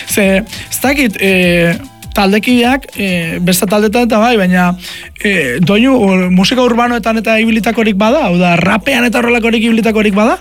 ez dakit, taldekideak, beste taldetan eta bai, baina doinu musika urbanoetan eta ibilitakorik bada, hau da, rapean eta horrelakorik ibilitakorik bada?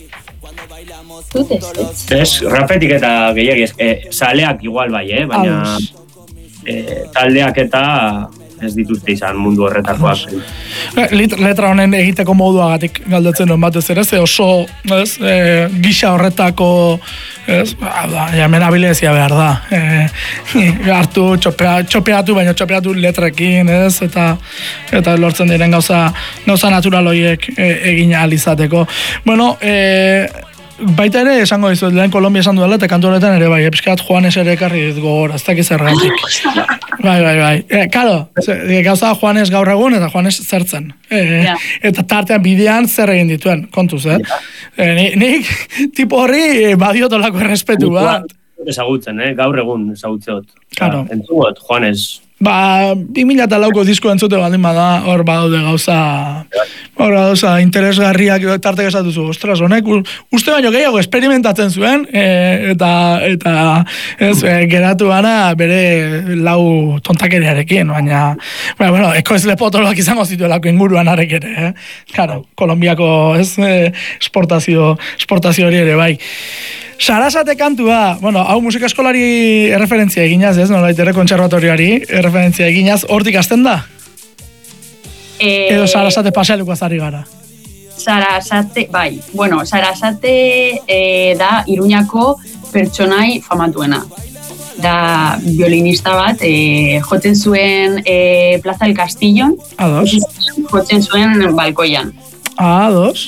Ez, rapetik eta gehiagiz, saleak igual bai, baina taldeak eta ez dituzte izan mundu horretakoak. Letra honen egiteko moduagatik galdetzen duen batez ere, ze oso gisa horretako hemen abilezia behar da. Hartu, txopeatu, baina txopeatu letrekin, eta lortzen diren gauza natural horiek egin ahal izateko. Bueno, baita ere esango dizut, lehen Kolombia esan duela, eta kantu horretan ere bai, epizkat Juanes ere ekarri gogora, ez dakiz erratik. Bai. Karo, gauza Juanes gaur egun, eta Juanes zertzen. Eta tartean bidean zer egin dituen, kontuz, nik tipo horri badiotolako errespetu bat. Ezagutzen, gaur egun ezagutzeot. Claro. Entzugot, Juanes. 2004ko disko entzute baldin bada, hor badaude gauza interesgarriak tartek esatuzu, ostras, honek uste baino gehiago experimentatzen zuen, eta geratu gana bere lau tontakeriarekin, baina, bueno, ekoizle potoloak izango zituelako inguruan arek ere, Claro, Kolombiako esportazio hori ere bai. Sarasate kantua, bueno, hau musika eskolari erreferentzia eginaz, nolait ere kontserbatorioari erreferentzia eginaz, hortik hasten da? Edo Sarasate pasealuko azari gara? Sarasate, bai. Bueno, Sarasate da Iruñako pertsonai famatuena. Da violinista bat, jotzen zuen Plaza del Castillon, jotzen zuen balkoian. Ados.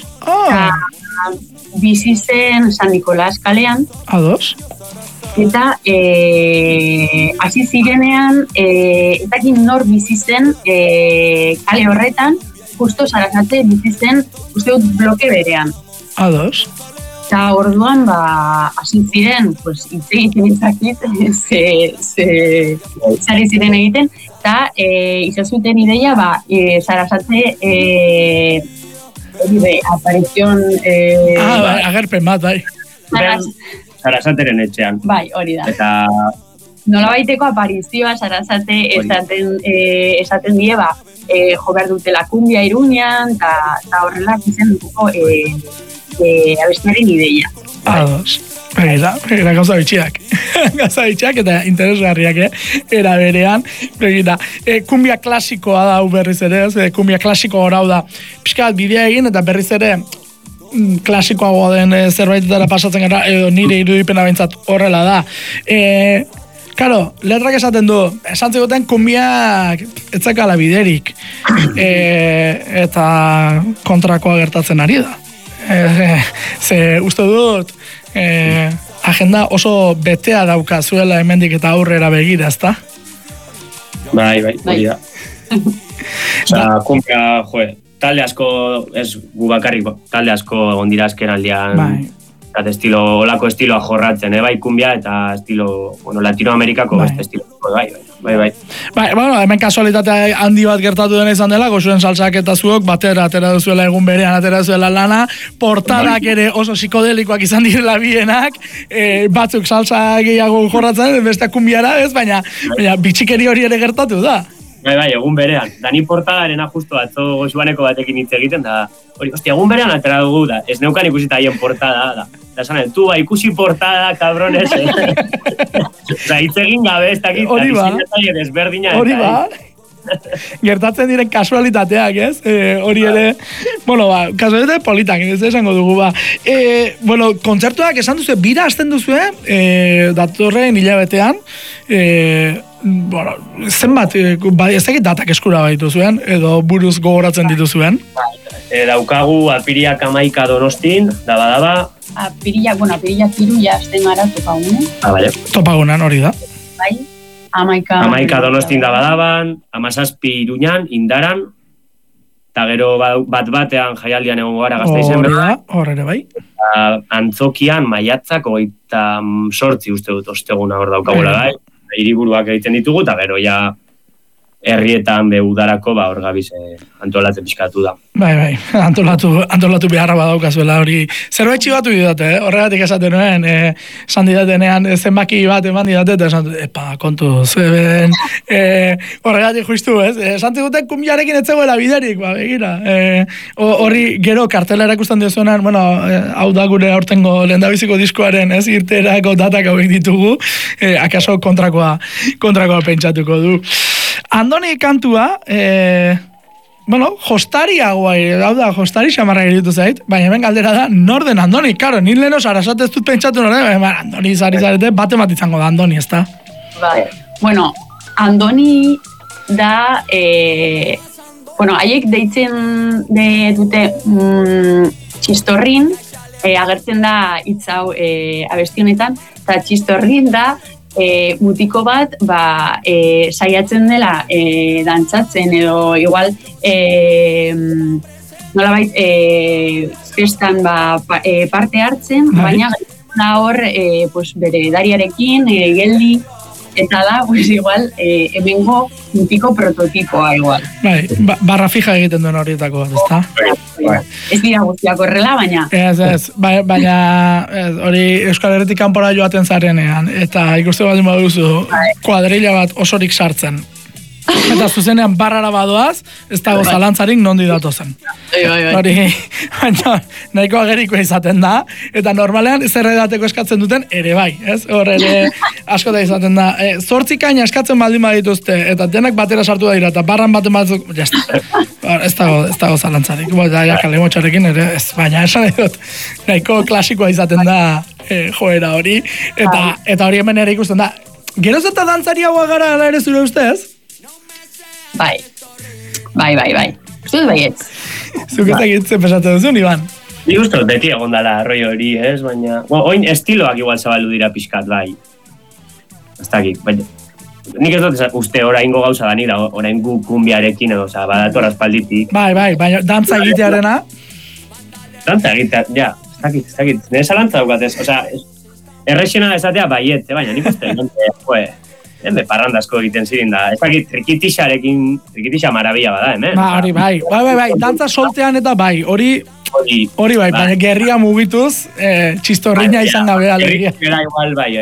Bizi zen San Nicolás kalean. Ados. Eta hasi zirenean, etakin nor bizi zen kale horretan, justo Sarasate bizi zen, uste dut bloke berean. Ados. Eta orduan, hasi ziren, hitz egiten izakit, zari ziren egiten, eta izazuten ideia, Sarasate aparizion... agerpen bat, bai. Sarasateren etxean. Bai, hori da. Eta... Nola baiteko aparizioa Sarasate esaten die, jo behar dutela kumbia Iruñan, eta horrela izen dutuko abestiaren ideia. Ados. Begira, gauza bitxiak. Gauza bitxiak eta interesgarriak, era berean. Begira, kumbia klasikoa da berriz ere, kumbia klasiko horau da. Piskat bidea egin eta berriz ere klasikoagoa den zerbaitetara pasatzen gara, edo nire irudipena behintzat horrela da. Karo, letrak esaten du, esan zigoten kumbiak etzakala biderik, eta kontrakoa gertatzen ari da. Ze uste dut, agenda oso betea dauka zuela hemendik eta aurrera begira, ezta? Bai, hori da. Osa, kumbia, talde asko, ez gu bakarrik, talde asko egon dira azkenaldian, olako estiloa jorratzen, bai, kumbia eta estilo, Latinoamerikako beste estilo, bai. Bueno, hemen kasualitate handi bat gertatu dena izan dela, goxuen salsak eta zuok batera atera duzuela egun berean atera duzuela lana, portadak ere oso psikodelikoak izan direla bienak, batzuk salsa gehiago jorratzen, beste kumbiara ez, baina bitxikeri hori ere gertatu da. Bai, egun berean. Dani portadarena justo atzo goxuaneko batekin hitz egiten, da, hori, egun berean atera dugu, da, ez neukan ikusi haien portada, da. Da esan, tu ikusi portada, cabrones, Osa, hitz egin gabe, ez dakit, diseinatzaileen desberdina. Hori ba, gertatzen diren kasualitateak, ez? Hori ere, bueno, kasualitate politak, ez esango dugu, bueno, kontzertuak esan duzu, bira hasten duzu, datorren hilabetean, bueno, zenbat, ez dakit datak eskura baitu zuen, edo buruz gogoratzen dituzuen? Daukagu apiriak 11 Donostin, daba. Apiriak Iruña hasten gara topagunen. Bale. Topagunan hori da. Bai, 11 Donostin daba, 17 Iruñan, Indaran, eta gero batean jaialdian egon gara Gasteizen berda. Hor ere bai. Antzokian maiatzak 28 uste dut osteguna hor daukagula gai. Hiriburuak egiten ditugu, eta gero ja herrietan udarako hor gabiz antolatzen pixkatu da. Bai, antolatu beharra badaukazuela hori. Zerbait txibatu didate, horregatik esaten nuen, esan didatenean zenbaki bat eman didate, eta esan dut, kontuz, horregatik justu, esan duten kumbiarekin etzegoela biderik, begira. Horri gero kartela erakusten diozuenan, bueno, hau da gure aurtengo lehendabiziko diskoaren, irterako datak hauek ditugu, akaso kontrakoa pentsatuko du. Andoni kantua, jostariagoa, hau da, jostari xamarra geritu zait, baina hemen galdera da, nor den Andoni, karo, nire leheno sarasat ez dut pentsatu nore, Andoni zari zarete, bate bat izango da Andoni, ez da? Bai, bueno, Andoni da, haiek deitzen dute txistorrin, agertzen da hitz hau abesti honetan, eta txistorrin da, mutiko bat saiatzen dela dantzatzen edo igual nolabait festan parte hartzen, baina hor bere edariarekin geldi eta da, igual hemengo mutiko prototipoa igual. Barra fija egiten duen horietako bat, ezta? Ez dira guztiak horrela, baina... Ez, baina hori Euskal Herritik kanpora joaten zarenean, eta ikuste bat baduzu kuadrilla bat osorik sartzen. Eta zuzenean barrara badoaz, ez dago zalantzarik nondi datozen. Hori, baina nahiko ageriko izaten da, eta normalean zer edateko eskatzen duten ere bai, ez? Hor ere asko da izaten da. 8 kaina eskatzen baldin badituzte, eta denak batera sartu da dira, eta barran baten batzuk, ez dago zalantzarik. Ja, kalemotxarekin ere, ez, baina esan dut, nahiko klasikoa izaten da joera hori, eta hori hemen ere ikusten da. Geroz eta dantzariagoa gara ere zure ustez? Bai. Uste dut baietz. Zuk ez dakitzen pesatzen duzun, Iban? Ni uste beti egon dala roi hori, ez? Baina... Oin estiloak igual zabaldu dira pixkat, bai. Ez dakit, baina... Nik ez dut uste oraingo gauza da nila, oraingo kumbiarekin edo, badator aspalditik. Bai, baina dantza egitearena? Dantza egitea, ja, ez dakit. Nire zalantza daukatez, errexena esatea baiet, baina nik uste, parrandazko egiten zirin da. Ez dakit, trikitixa marabila bada, hemen. Bai, dantza soltean eta bai, hori bai, baina gerria mugituz, txistorrina izan gabe alegia. Gerria igual, bai.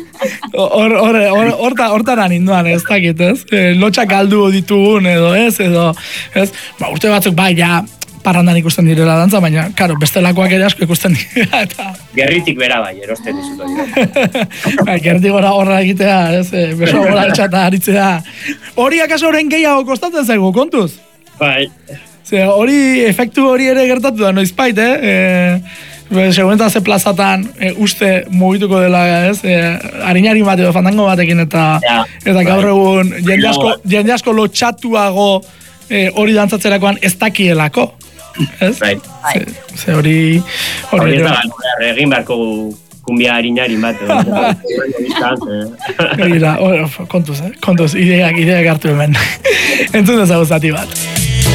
Hortan aninduan, ez dakit, ez? Lotxak galdu ditugun edo, ez? Urte batzuk, bai, ja, parrandan ikusten direla dantza, baina, karo, bestelakoak ere asko ikusten dira, eta... Gerritik bera bai, erosten dizuto dira. Gerritik horra egitea, ez? Beso gora etxata aritzea. Hori akaso horren gehiago kostatzen zaigu, kontuz? Bai. Efektu hori ere gertatu da, noizpait, Segurentan ze plazatan uste mugituko dela, ez? Harinari bat edo fandango batekin, eta gaur egun jende asko lotxatuago hori dantzatzerakoan ez dakielako. Ez? Ze hori... Hori ez da, egin beharko kumbia harinari bat. Kontuz, ideak hartu hemen. Entzun dezago zati bat.